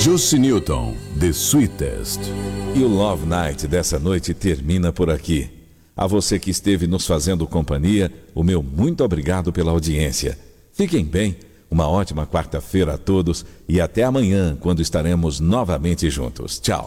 Jussi Newton, The Sweetest. E o Love Night dessa noite termina por aqui. A você que esteve nos fazendo companhia, o meu muito obrigado pela audiência. Fiquem bem, uma ótima quarta-feira a todos e até amanhã, quando estaremos novamente juntos. Tchau.